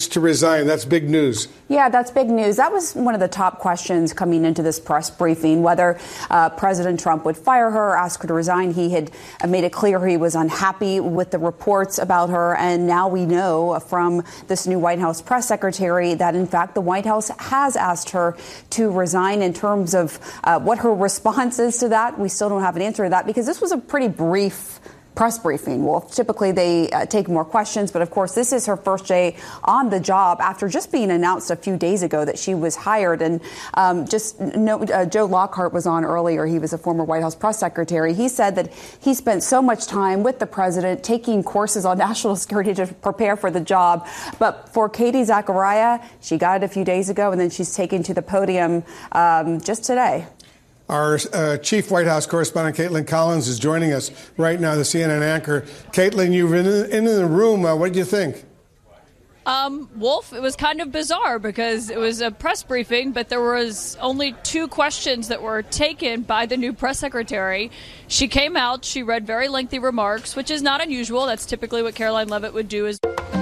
to resign. That's big news. Yeah, that's big news. That was one of the top questions coming into this press briefing, whether President Trump would fire her or ask her to resign. He had made it clear he was unhappy with the reports about her. And now we know from this new White House press secretary that, in fact, the White House has asked her to resign. In terms of what her response is to that, we still don't have an answer to that, because this was a pretty brief press briefing. Well, typically they take more questions, but of course this is her first day on the job after just being announced a few days ago that she was hired. And Joe Lockhart was on earlier. He was a former White House press secretary. He said that he spent so much time with the president taking courses on national security to prepare for the job. But for Katie Zachariah, she got it a few days ago, and then she's taken to the podium just today. Our chief White House correspondent, Caitlin Collins, is joining us right now, the CNN anchor. Caitlin, you've been in the room. What did you think? Wolf, it was kind of bizarre because it was a press briefing, but there was only 2 questions that were taken by the new press secretary. She came out, she read very lengthy remarks, which is not unusual. That's typically what Caroline Leavitt would do.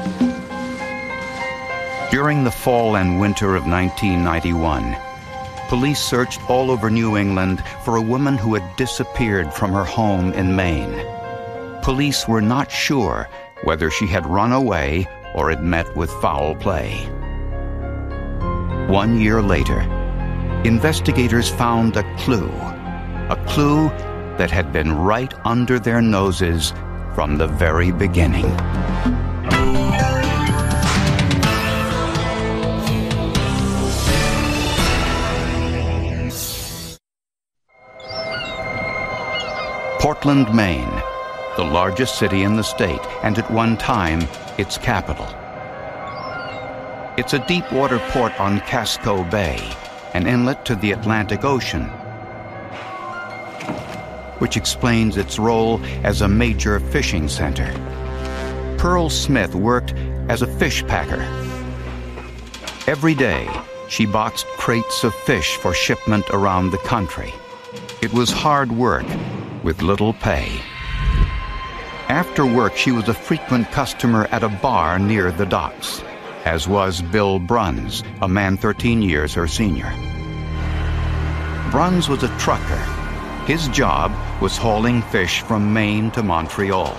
During the fall and winter of 1991, police searched all over New England for a woman who had disappeared from her home in Maine. Police were not sure whether she had run away or had met with foul play. 1 year later, investigators found a clue that had been right under their noses from the very beginning. Portland, Maine, the largest city in the state, and at one time, its capital. It's a deep-water port on Casco Bay, an inlet to the Atlantic Ocean, which explains its role as a major fishing center. Pearl Smith worked as a fish packer. Every day, she boxed crates of fish for shipment around the country. It was hard work, with little pay. After work, she was a frequent customer at a bar near the docks, as was Bill Bruns, a man 13 years her senior. Bruns was a trucker. His job was hauling fish from Maine to Montreal.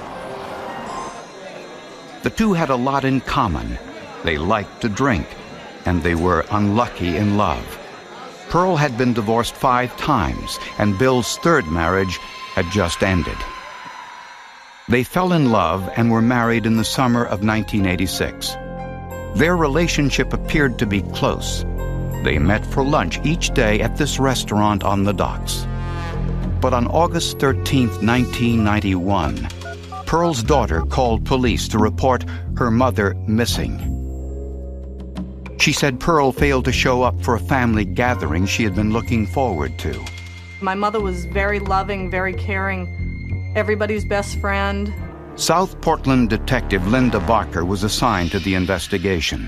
The two had a lot in common. They liked to drink, and they were unlucky in love. Pearl had been divorced 5 times, and Bill's 3rd marriage had just ended. They fell in love and were married in the summer of 1986. Their relationship appeared to be close. They met for lunch each day at this restaurant on the docks. But on August 13th, 1991, Pearl's daughter called police to report her mother missing. She said Pearl failed to show up for a family gathering she had been looking forward to. My mother was very loving, very caring, everybody's best friend. South Portland detective Linda Barker was assigned to the investigation.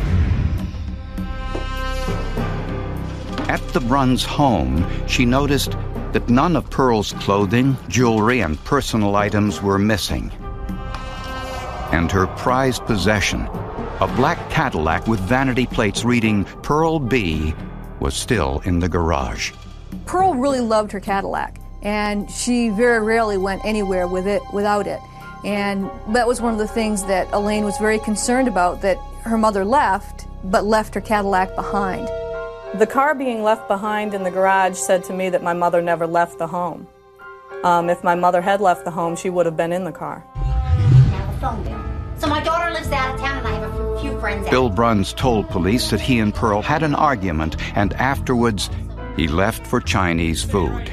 At the Bruns home, she noticed that none of Pearl's clothing, jewelry, and personal items were missing. And her prized possession, a black Cadillac with vanity plates reading Pearl B, was still in the garage. Pearl really loved her Cadillac, and she very rarely went anywhere with it without it. And that was one of the things that Elaine was very concerned about, that her mother left, but left her Cadillac behind. The car being left behind in the garage said to me that my mother never left the home. If my mother had left the home, she would have been in the car. Have a phone bill. So my daughter lives out of town and I have a few friends out. Bill Bruns told police that he and Pearl had an argument, and afterwards he left for Chinese food.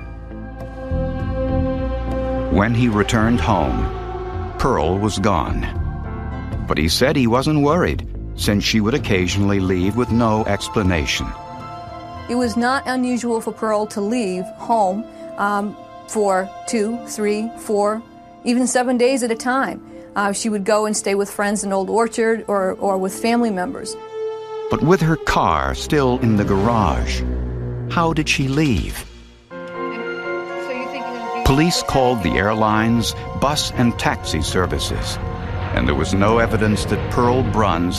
When he returned home, Pearl was gone. But he said he wasn't worried, since she would occasionally leave with no explanation. It was not unusual for Pearl to leave home for 2, 3, 4, even 7 days at a time. She would go and stay with friends in Old Orchard or with family members. But with her car still in the garage, how did she leave? Police called the airlines, bus and taxi services, and there was no evidence that Pearl Bruns